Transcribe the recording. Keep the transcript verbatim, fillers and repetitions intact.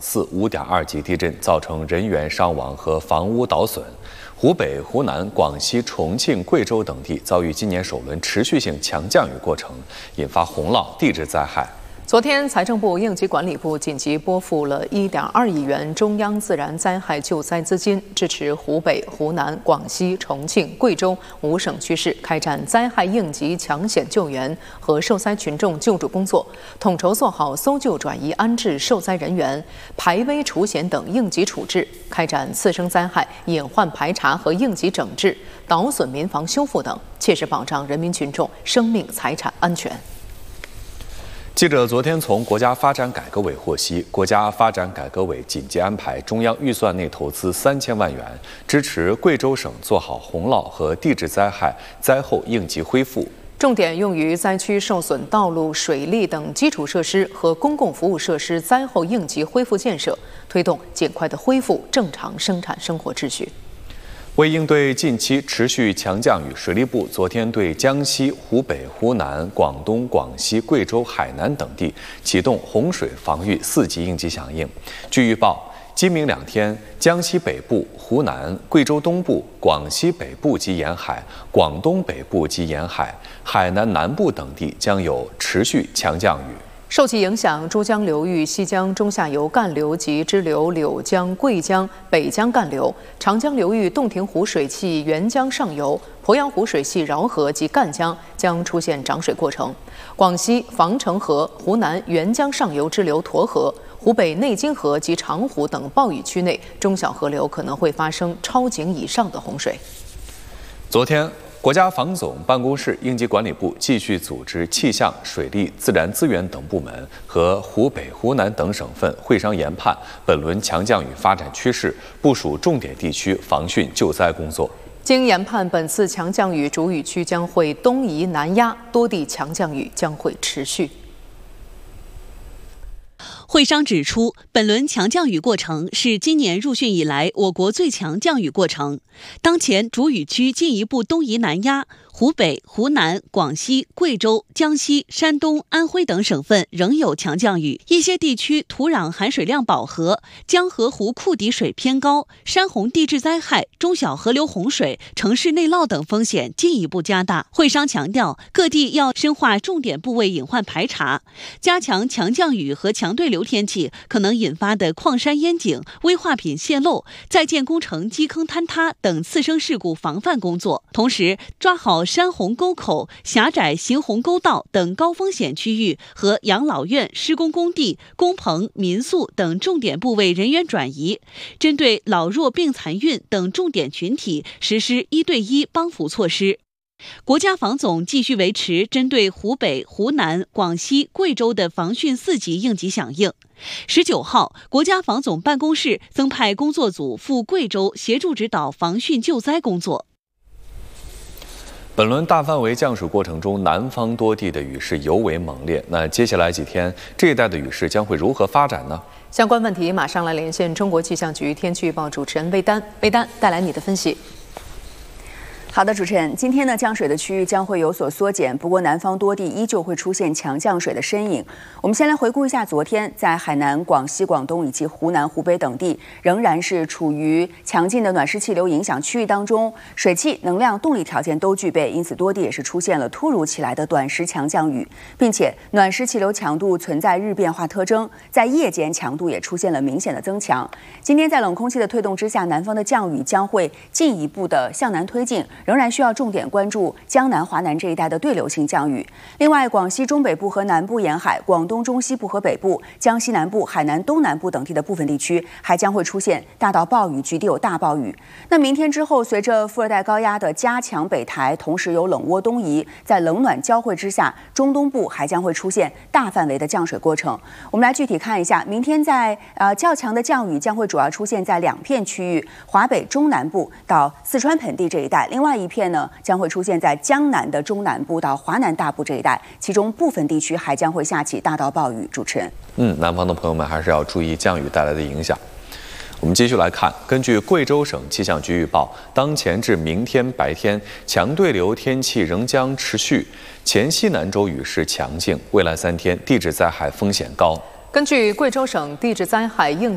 四五点二级地震，造成人员伤亡和房屋倒损。湖北、湖南、广西、重庆、贵州等地遭遇今年首轮持续性强降雨过程，引发洪涝、地质灾害。 昨天，财政部、应急管理部紧急拨付了一点二亿元中央自然灾害救灾资金，支持湖北、湖南、广西、重庆、贵州五省区市开展灾害应急抢险救援和受灾群众救助工作，统筹做好搜救、转移、安置受灾人员、排危除险等应急处置，开展次生灾害隐患排查和应急整治、倒损民房修复等，切实保障人民群众生命财产安全。 记者昨天从国家发展改革委获悉，国家发展改革委紧急安排中央预算内投资三千万元，支持贵州省做好洪涝和地质灾害灾后应急恢复， 重点用于灾区受损道路、水利等基础设施和公共服务设施灾后应急恢复建设，推动尽快的恢复正常生产生活秩序。 为应对近期持续强降雨，水利部昨天对江西、湖北、湖南、广东、广西、贵州、海南等地启动洪水防御四级应急响应。据预报，今明两天，江西北部、湖南、贵州东部、广西北部及沿海、广东北部及沿海、海南南部等地将有持续强降雨。 受其影响，珠江流域西江中下游干流及支流柳江、贵江、北江干流、长江流域洞庭湖水系沅江上游、鄱阳湖水系饶河及赣江将出现涨水过程。广西防城河、湖南沅江上游支流沱河、湖北内金河及长湖等暴雨区内中小河流可能会发生超警以上的洪水。 昨天，国家防总办公室、应急管理部继续组织气象、水利、自然资源等部门和湖北、湖南等省份会商研判本轮强降雨发展趋势，部署重点地区防汛救灾工作。 经研判，本次强降雨主雨区将会东移南压，多地强降雨将会持续。 会商指出，本轮强降雨过程是今年入汛以来我国最强降雨过程。当前主雨区进一步东移南压，湖北、湖南、广西、贵州、江西、山东、安徽等省份仍有强降雨，一些地区土壤含水量饱和，江河湖库底水偏高，山洪地质灾害、中小河流洪水、城市内涝等风险进一步加大。会商强调，各地要深化重点部位隐患排查，加强强降雨和强对流天气可能引发的矿山淹井、危化品泄漏、在建工程基坑坍塌等次生事故防范工作，同时抓好山洪沟口、狭窄行洪沟道等高风险区域和养老院、施工工地、工棚、民宿等重点部位人员转移，针对老弱病残孕等重点群体实施一对一帮扶措施。国家防总继续维持针对湖北、湖南、广西、贵州的防汛四级应急响应。十九号，国家防总办公室增派工作组赴贵州协助指导防汛救灾工作。 本轮大范围降水过程中，南方多地的雨势尤为猛烈。那接下来几天，这一带的雨势将会如何发展呢？ 相关问题马上来连线中国气象局天气预报主持人魏丹，魏丹带来你的分析。 好的，主持人，今天呢，降水的区域将会有所缩减，不过南方多地依旧会出现强降水的身影。我们先来回顾一下昨天，在海南、广西、广东以及湖南、湖北等地，仍然是处于强劲的暖湿气流影响区域当中，水汽、能量、动力条件都具备，因此多地也是出现了突如其来的短时强降雨，并且暖湿气流强度存在日变化特征，在夜间强度也出现了明显的增强。今天在冷空气的推动之下，南方的降雨将会进一步的向南推进。仍然需要重点关注江南、华南这一带的对流性降雨。另外，广西中北部和南部沿海、广东中西部和北部、江西南部、海南东南部等地的部分地区还将会出现大到暴雨，局地有大暴雨。那明天之后，随着副热带高压的加强北抬，同时有冷涡东移，在冷暖交汇之下，中东部还将会出现大范围的降水过程。我们来具体看一下，明天在呃较强的降雨将会主要出现在两片区域：华北中南部到四川盆地这一带。另外一片呢，将会出现在江南的中南部到华南大部这一带，其中部分地区还将会下起大到暴雨。主持人， 嗯，南方的朋友们还是要注意降雨带来的影响。我们继续来看，根据贵州省气象局预报，当前至明天白天，强对流天气仍将持续，黔西南州雨势强劲，未来三天地质灾害风险高。 根据贵州省地质灾害应